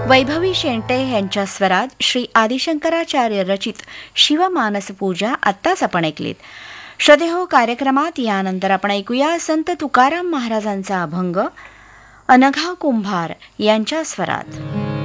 वैभवी शेंटे यांच्या स्वरात श्री आदिशंकराचार्य रचित शिवमानस पूजा आत्ताच आपण ऐकलीत. श्रद्धेहो, कार्यक्रमात यानंतर आपण ऐकूया संत तुकाराम महाराजांचा अभंग अनघा कुंभार यांच्या स्वरात.